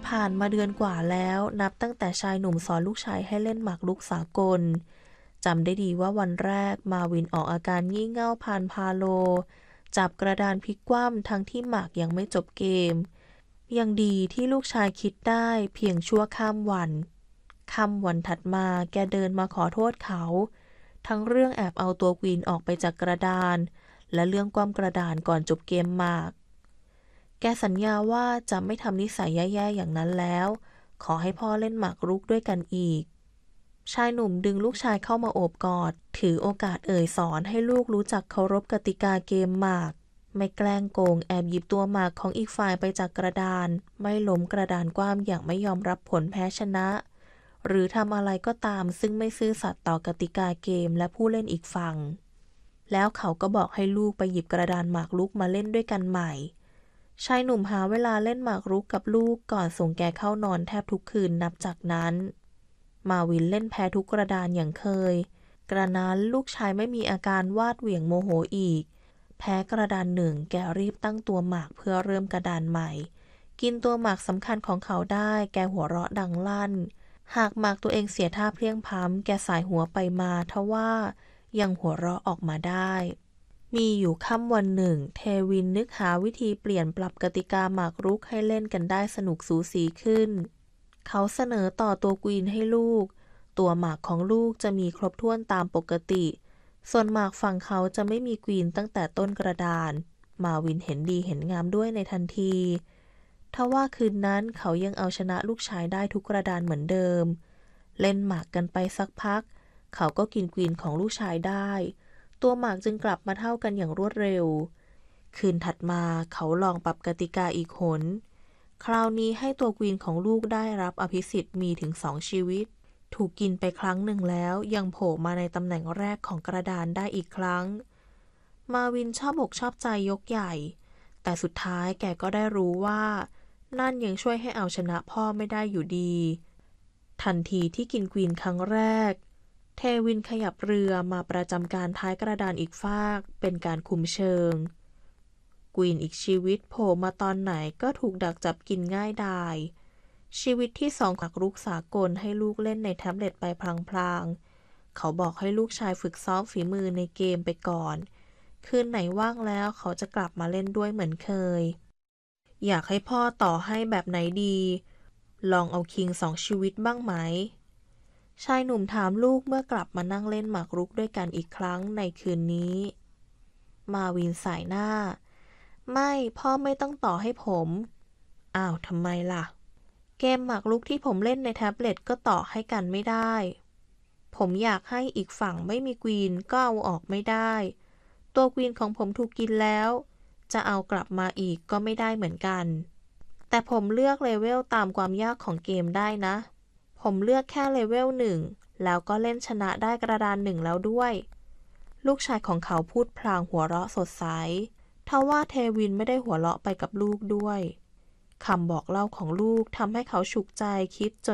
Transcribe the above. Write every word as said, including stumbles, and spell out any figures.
ผ่านมาเดือนกว่าแล้วนับตั้งแต่ชายหนุ่มสอนลูกชายให้เล่นหมากรุกสากลจำได้ดีว่าวันแรกมาวินออกอาการงี่เง่าผ่านพาโลจับกระดานพลิกคว่ำทั้งที่หมากยังไม่จบเกมยังดีที่ลูกชายคิดได้เพียงชั่วข้ามวันค่ำวันถัดมาแกเดินมาขอโทษเขาทั้งเรื่องแอบเอาตัวควีนออกไปจากกระดานและเรื่องคว่ำกระดานก่อนจบเกมหมากแกสัญญาว่าจะไม่ทำนิสัยแย่ๆอย่างนั้นแล้วขอให้พ่อเล่นหมากรุกด้วยกันอีกชายหนุ่มดึงลูกชายเข้ามาโอบกอดถือโอกาสเอ่ยสอนให้ลูกรู้จักเคารพกติกาเกมหมากไม่แกล้งโกงแอบหยิบตัวหมากของอีกฝ่ายไปจากกระดานไม่ล้มกระดานคว่ำอย่างไม่ยอมรับผลแพ้ชนะหรือทำอะไรก็ตามซึ่งไม่ซื่อสัตย์ต่อกติกาเกมและผู้เล่นอีกฝั่งแล้วเขาก็บอกให้ลูกไปหยิบกระดานหมากรุกมาเล่นด้วยกันใหม่ชายหนุ่มหาเวลาเล่นหมากรุกกับลูกก่อนส่งแกเข้านอนแทบทุกคืนนับจากนั้นมาวินเล่นแพ้ทุกกระดานอย่างเคยกระนั้นลูกชายไม่มีอาการวาดเหวี่ยงโมโหอีกแพ้กระดานหนึ่งแกรีบตั้งตัวหมากเพื่อเริ่มกระดานใหม่กินตัวหมากสำคัญของเขาได้แกหัวเราะดังลั่นหากหมากตัวเองเสียท่าเพลียงพล้ำแกสายหัวไปมาทว่ายังหัวเราะออกมาได้มีอยู่ค่ำวันหนึ่งเทวินนึกหาวิธีเปลี่ยนปรับกติกาหมากรุกให้เล่นกันได้สนุกสูสีขึ้นเขาเสนอต่อตัวควีนให้ลูกตัวหมากของลูกจะมีครบถ้วนตามปกติส่วนหมากฝั่งเขาจะไม่มีควีนตั้งแต่ต้นกระดานมาวินเห็นดีเห็นงามด้วยในทันทีทว่าคืนนั้นเขายังเอาชนะลูกชายได้ทุกกระดานเหมือนเดิมเล่นหมากกันไปสักพักเขาก็กินควีนของลูกชายได้ตัวหมากจึงกลับมาเท่ากันอย่างรวดเร็วคืนถัดมาเขาลองปรับกติกาอีกหนคราวนี้ให้ตัวควีนของลูกได้รับอภิสิทธิ์มีถึงสองชีวิตถูกกินไปครั้งหนึ่งแล้วยังโผล่มาในตำแหน่งแรกของกระดานได้อีกครั้งมาวินชอบอกชอบใจยกใหญ่แต่สุดท้ายแกก็ได้รู้ว่านั่นยังช่วยให้เอาชนะพ่อไม่ได้อยู่ดีทันทีที่กินควีนครั้งแรกเทวินขยับเรือมาประจำการท้ายกระดานอีกฟากเป็นการคุมเชิงควีนอีกชีวิตโผล่มาตอนไหนก็ถูกดักจับกินง่ายดายชีวิตที่สองหมากรุกสากลให้ลูกเล่นในแท็บเล็ตไปพลางๆเขาบอกให้ลูกชายฝึกซ้อมฝีมือในเกมไปก่อนคืนไหนว่างแล้วเขาจะกลับมาเล่นด้วยเหมือนเคยอยากให้พ่อต่อให้แบบไหนดีลองเอาคิงสองชีวิตบ้างไหมชายหนุ่มถามลูกเมื่อกลับมานั่งเล่นหมากรุกด้วยกันอีกครั้งในคืนนี้มาวินสายหน้าไม่พ่อไม่ต้องต่อให้ผมอ้าวทำไมล่ะเกมหมากรุกที่ผมเล่นในแท็บเล็ตก็ต่อให้กันไม่ได้ผมอยากให้อีกฝั่งไม่มีควีนก็เอาออกไม่ได้ตัวควีนของผมถูกกินแล้วจะเอากลับมาอีกก็ไม่ได้เหมือนกันแต่ผมเลือกเลเวลตามความยากของเกมได้นะผมเลือกแค่เลเวลหนึ่งแล้วก็เล่นชนะได้กระดานหนึ่งแล้วด้วยลูกชายของเขาพูดพลางหัวเราะสดใสทว่าเทวินไม่ได้หัวเราะไปกับลูกด้วยคำบอกเล่าของลูกทำให้เขาฉุกใจคิดจน